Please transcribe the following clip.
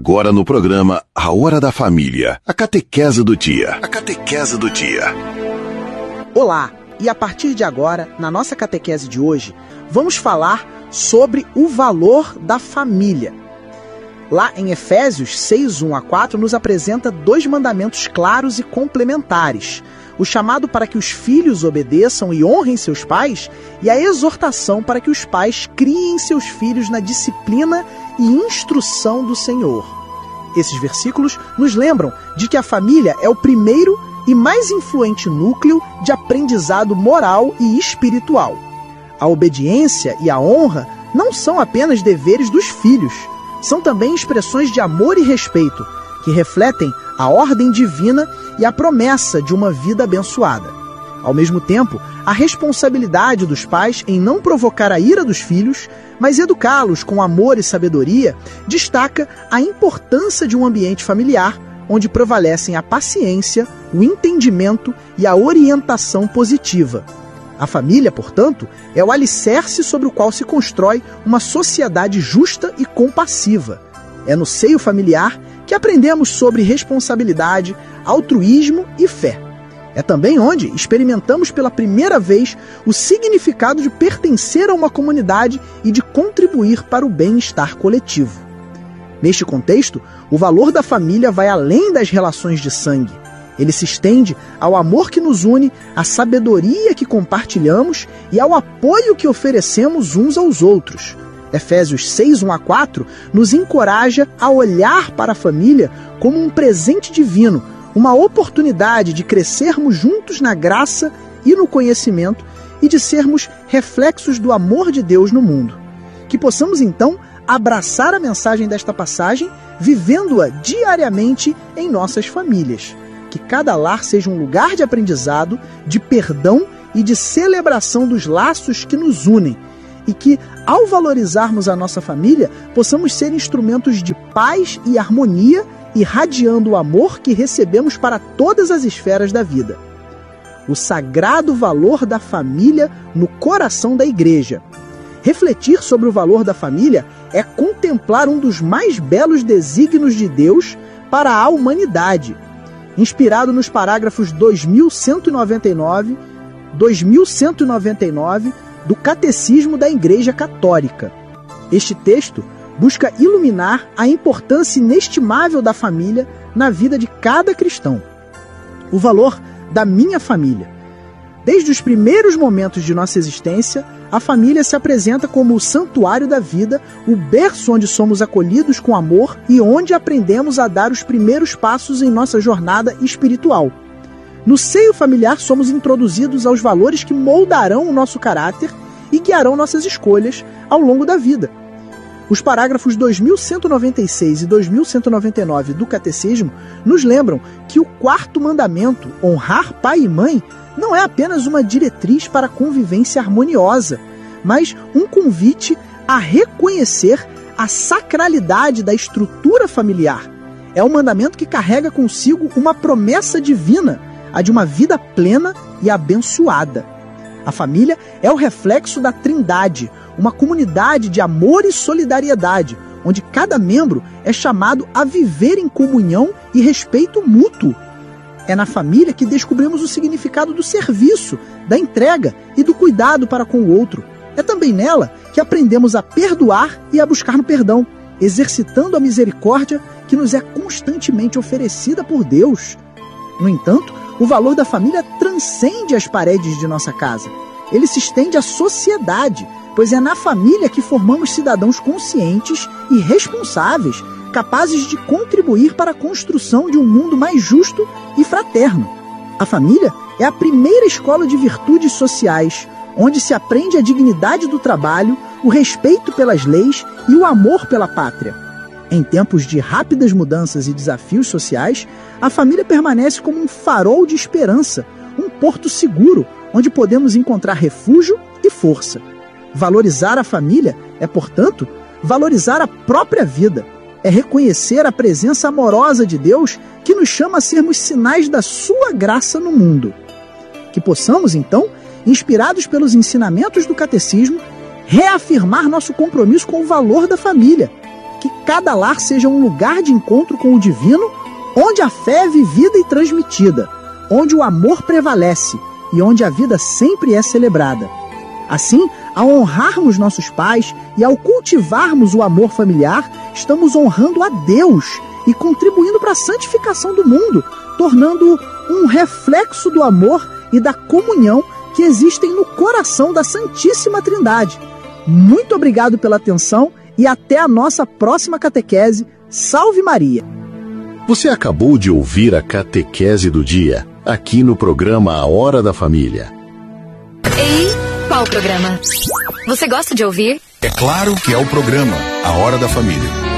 Agora no programa A Hora da Família, a catequese do dia. A catequese do dia. Olá, e a partir de agora, na nossa catequese de hoje, vamos falar sobre o valor da família. Lá em Efésios 6, 1-4, nos apresenta dois mandamentos claros e complementares. O chamado para que os filhos obedeçam e honrem seus pais e a exortação para que os pais criem seus filhos na disciplina e instrução do Senhor. Esses versículos nos lembram de que a família é o primeiro e mais influente núcleo de aprendizado moral e espiritual. A obediência e a honra não são apenas deveres dos filhos, são também expressões de amor e respeito, que refletem a ordem divina e a promessa de uma vida abençoada. Ao mesmo tempo, a responsabilidade dos pais em não provocar a ira dos filhos, mas educá-los com amor e sabedoria, destaca a importância de um ambiente familiar onde prevalecem a paciência, o entendimento e a orientação positiva. A família, portanto, é o alicerce sobre o qual se constrói uma sociedade justa e compassiva. É no seio familiar que aprendemos sobre responsabilidade, altruísmo e fé. É também onde experimentamos pela primeira vez o significado de pertencer a uma comunidade e de contribuir para o bem-estar coletivo. Neste contexto, o valor da família vai além das relações de sangue. Ele se estende ao amor que nos une, à sabedoria que compartilhamos e ao apoio que oferecemos uns aos outros. Efésios 6, 1-4 nos encoraja a olhar para a família como um presente divino, uma oportunidade de crescermos juntos na graça e no conhecimento e de sermos reflexos do amor de Deus no mundo. Que possamos, então, abraçar a mensagem desta passagem, vivendo-a diariamente em nossas famílias. Que cada lar seja um lugar de aprendizado, de perdão e de celebração dos laços que nos unem. E que, ao valorizarmos a nossa família, possamos ser instrumentos de paz e harmonia, irradiando o amor que recebemos para todas as esferas da vida. O sagrado valor da família no coração da Igreja. Refletir sobre o valor da família é contemplar um dos mais belos desígnios de Deus para a humanidade, inspirado nos parágrafos 2199 do Catecismo da Igreja Católica. Este texto busca iluminar a importância inestimável da família na vida de cada cristão. O valor da minha família. Desde os primeiros momentos de nossa existência, a família se apresenta como o santuário da vida, o berço onde somos acolhidos com amor e onde aprendemos a dar os primeiros passos em nossa jornada espiritual. No seio familiar somos introduzidos aos valores que moldarão o nosso caráter e guiarão nossas escolhas ao longo da vida. Os parágrafos 2196 e 2199 do Catecismo nos lembram que o quarto mandamento, honrar pai e mãe, não é apenas uma diretriz para a convivência harmoniosa, mas um convite a reconhecer a sacralidade da estrutura familiar. É um mandamento que carrega consigo uma promessa divina, a de uma vida plena e abençoada. A família é o reflexo da Trindade, uma comunidade de amor e solidariedade, onde cada membro é chamado a viver em comunhão e respeito mútuo. É na família que descobrimos o significado do serviço, da entrega e do cuidado para com o outro. É também nela que aprendemos a perdoar e a buscar no perdão, exercitando a misericórdia que nos é constantemente oferecida por Deus. No entanto, o valor da família transcende as paredes de nossa casa. Ele se estende à sociedade, pois é na família que formamos cidadãos conscientes e responsáveis, capazes de contribuir para a construção de um mundo mais justo e fraterno. A família é a primeira escola de virtudes sociais, onde se aprende a dignidade do trabalho, o respeito pelas leis e o amor pela pátria. Em tempos de rápidas mudanças e desafios sociais, a família permanece como um farol de esperança, um porto seguro, onde podemos encontrar refúgio e força. Valorizar a família é, portanto, valorizar a própria vida. É reconhecer a presença amorosa de Deus que nos chama a sermos sinais da sua graça no mundo. Que possamos, então, inspirados pelos ensinamentos do Catecismo, reafirmar nosso compromisso com o valor da família. que cada lar seja um lugar de encontro com o divino, onde a fé é vivida e transmitida, onde o amor prevalece e onde a vida sempre é celebrada. Assim, ao honrarmos nossos pais e ao cultivarmos o amor familiar, estamos honrando a Deus e contribuindo para a santificação do mundo, tornando-o um reflexo do amor e da comunhão que existem no coração da Santíssima Trindade. Muito obrigado pela atenção e até a nossa próxima catequese. Salve Maria! Você acabou de ouvir a catequese do dia, aqui no programa A Hora da Família. Ei, qual programa? Você gosta de ouvir? É claro que é o programa A Hora da Família.